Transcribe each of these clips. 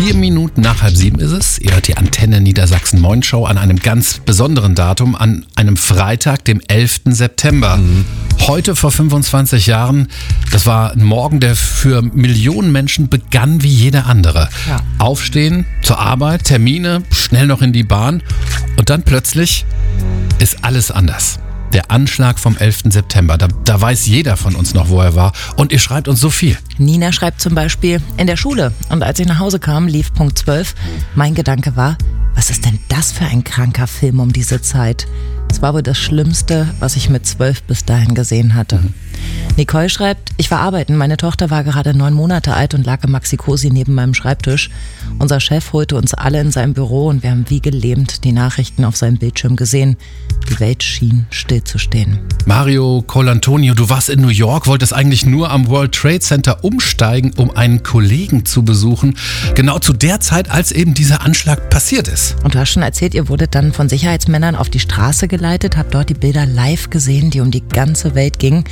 4 Minuten nach 6:30 ist es. Ihr hört die Antenne Niedersachsen Morning-Show an einem ganz besonderen Datum, an einem Freitag, dem 11. September. Heute vor 25 Jahren, das war ein Morgen, der für Millionen Menschen begann wie jeder andere. Ja. Aufstehen, zur Arbeit, Termine, schnell noch in die Bahn und dann plötzlich ist alles anders. Der Anschlag vom 11. September, da weiß jeder von uns noch, wo er war. Und ihr schreibt uns so viel. Nina schreibt zum Beispiel, in der Schule. Und als ich nach Hause kam, lief Punkt 12. Mein Gedanke war, was ist denn das für ein kranker Film um diese Zeit? Es war wohl das Schlimmste, was ich mit 12 bis dahin gesehen hatte. Nicole schreibt, ich war arbeiten, meine Tochter war gerade 9 Monate alt und lag im Maxi-Cosi neben meinem Schreibtisch. Unser Chef holte uns alle in sein Büro und wir haben wie gelähmt die Nachrichten auf seinem Bildschirm gesehen. Die Welt schien stillzustehen. Mario Colantonio, du warst in New York, wolltest eigentlich nur am World Trade Center umsteigen, um einen Kollegen zu besuchen. Genau zu der Zeit, als eben dieser Anschlag passiert ist. Und du hast schon erzählt, ihr wurdet dann von Sicherheitsmännern auf die Straße geleitet, habt dort die Bilder live gesehen, die um die ganze Welt gingen.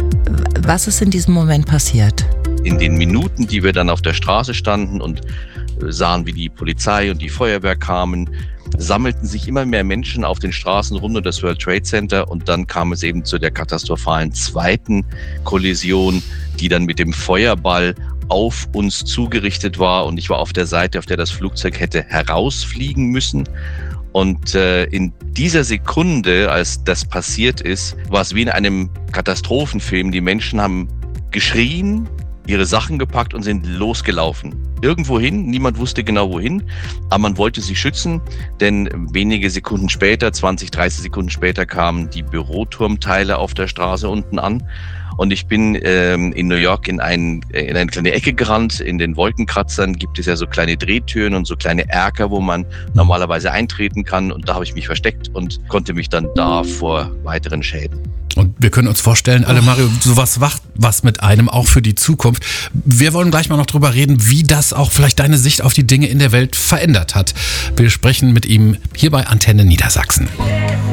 Was ist in diesem Moment passiert? In den Minuten, die wir dann auf der Straße standen und sahen, wie die Polizei und die Feuerwehr kamen, sammelten sich immer mehr Menschen auf den Straßen rund um das World Trade Center und dann kam es eben zu der katastrophalen zweiten Kollision, die dann mit dem Feuerball auf uns zugerichtet war und ich war auf der Seite, auf der das Flugzeug hätte herausfliegen müssen. Und in dieser Sekunde, als das passiert ist, war es wie in einem Katastrophenfilm. Die Menschen haben geschrien, ihre Sachen gepackt und sind losgelaufen. Irgendwohin, niemand wusste genau wohin, aber man wollte sich schützen, denn wenige Sekunden später, 20, 30 Sekunden später, kamen die Büroturmteile auf der Straße unten an. Und ich bin in New York in eine kleine Ecke gerannt. In den Wolkenkratzern gibt es ja so kleine Drehtüren und so kleine Erker, wo man normalerweise eintreten kann. Und da habe ich mich versteckt und konnte mich dann da vor weiteren Schäden. Und wir können uns vorstellen, alle Mario, sowas macht was mit einem, auch für die Zukunft. Wir wollen gleich mal noch drüber reden, wie das auch vielleicht deine Sicht auf die Dinge in der Welt verändert hat. Wir sprechen mit ihm hier bei Antenne Niedersachsen.